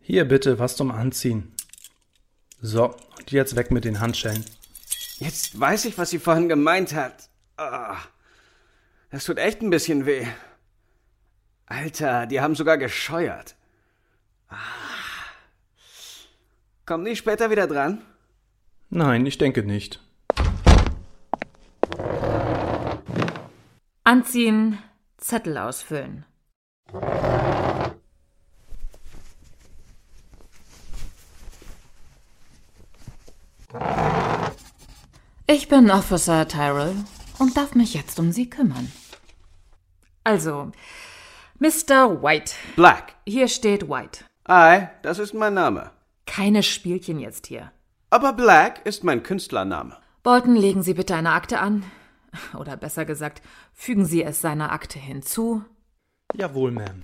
Hier bitte, was zum Anziehen. So, und jetzt weg mit den Handschellen. Jetzt weiß ich, was sie vorhin gemeint hat. Das tut echt ein bisschen weh. Alter, die haben sogar gescheuert. Kommen die später wieder dran? Nein, ich denke nicht. Anziehen, Zettel ausfüllen. Ich bin Officer Tyrell und darf mich jetzt um Sie kümmern. Also, Mr. White. Black. Hier steht White. Aye, das ist mein Name. Keine Spielchen jetzt hier. Aber Black ist mein Künstlername. Bolton, legen Sie bitte eine Akte an. Oder besser gesagt, fügen Sie es seiner Akte hinzu. Jawohl, Ma'am.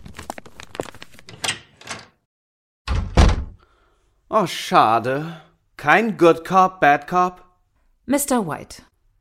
Oh, schade. Kein Good Cop, Bad Cop? Mr. White.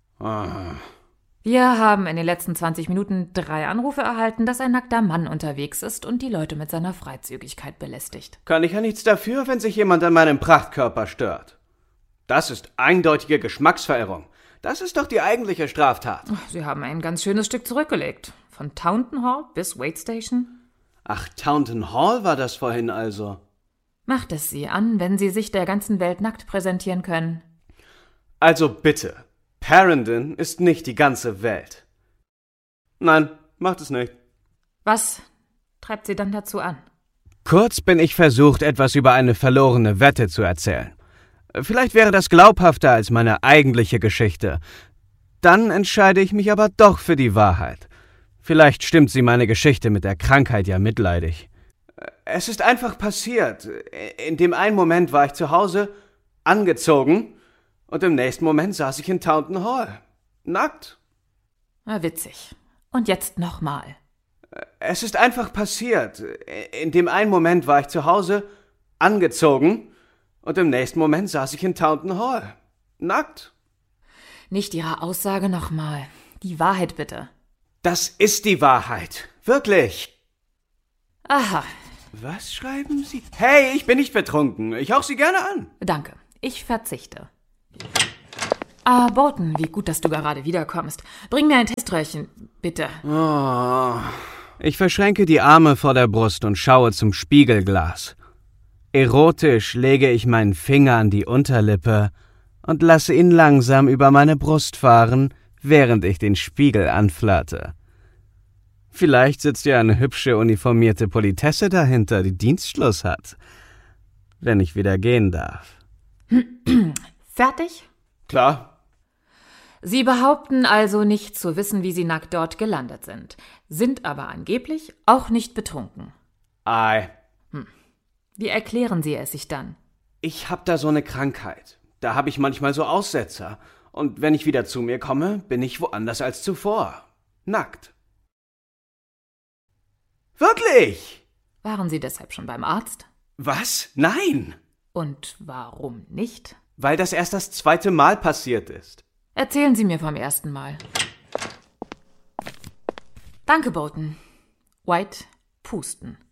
Wir haben in den letzten 20 Minuten 3 Anrufe erhalten, dass ein nackter Mann unterwegs ist und die Leute mit seiner Freizügigkeit belästigt. Kann ich ja nichts dafür, wenn sich jemand an meinem Prachtkörper stört. Das ist eindeutige Geschmacksverirrung. Das ist doch die eigentliche Straftat. Sie haben ein ganz schönes Stück zurückgelegt. Von Taunton Hall bis Wade Station. Ach, Taunton Hall war das vorhin also. Macht es Sie an, wenn Sie sich der ganzen Welt nackt präsentieren können? Also bitte, Parendon ist nicht die ganze Welt. Nein, macht es nicht. Was treibt Sie dann dazu an? Kurz bin ich versucht, etwas über eine verlorene Wette zu erzählen. Vielleicht wäre das glaubhafter als meine eigentliche Geschichte. Dann entscheide ich mich aber doch für die Wahrheit. Vielleicht stimmt sie meine Geschichte mit der Krankheit ja mitleidig. Es ist einfach passiert. In dem einen Moment war ich zu Hause, angezogen, und im nächsten Moment saß ich in Taunton Hall. Nackt. Na, witzig. Und jetzt nochmal. Es ist einfach passiert. In dem einen Moment war ich zu Hause, angezogen, und im nächsten Moment saß ich in Taunton Hall. Nackt. Nicht Ihre Aussage nochmal. Die Wahrheit bitte. Das ist die Wahrheit. Wirklich. Aha. Was schreiben Sie? Hey, ich bin nicht betrunken. Ich hauch Sie gerne an. Danke. Ich verzichte. Bolton, wie gut, dass du gerade wiederkommst. Bring mir ein Teströhrchen, bitte. Oh. Ich verschränke die Arme vor der Brust und schaue zum Spiegelglas. Erotisch lege ich meinen Finger an die Unterlippe und lasse ihn langsam über meine Brust fahren, während ich den Spiegel anflatte. Vielleicht sitzt ja eine hübsche uniformierte Politesse dahinter, die Dienstschluss hat. Wenn ich wieder gehen darf. Fertig? Klar. Sie behaupten also nicht zu wissen, wie Sie nackt dort gelandet sind aber angeblich auch nicht betrunken. Ei. Wie erklären Sie es sich dann? Ich hab da so eine Krankheit. Da hab ich manchmal so Aussetzer. Und wenn ich wieder zu mir komme, bin ich woanders als zuvor. Nackt. Wirklich? Waren Sie deshalb schon beim Arzt? Was? Nein. Und warum nicht? Weil das erst das 2. Mal passiert ist. Erzählen Sie mir vom ersten Mal. Danke, Bolton. White, pusten.